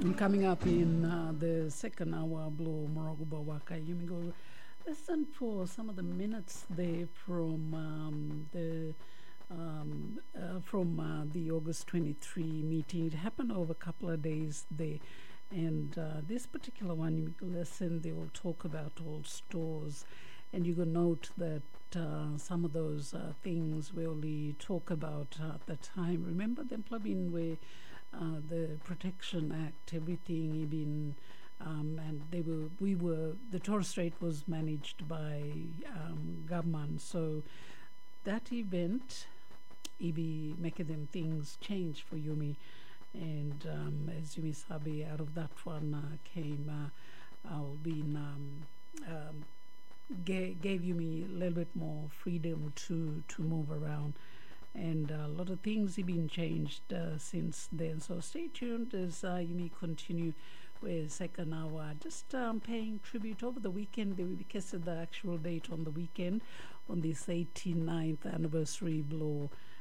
Coming up in the second hour, Blow Moroguba Waka Yumigo. Listen for some of the minutes there from the August 23 meeting. It happened over a couple of days there. And this particular one, you listen, they will talk about all stores. And you can note that some of those things we only talk about at the time. Remember the employment where the Protection Act, everything been, and the Torres Strait was managed by government. So that event, be making them things change for Yumi. And as Yumi Sabi, out of that one came, gave Yumi a little bit more freedom to move around. And a lot of things have been changed since then. So stay tuned as you may continue with second hour. Just paying tribute over the weekend. They will be casted the actual date on the weekend on this 89th anniversary Blow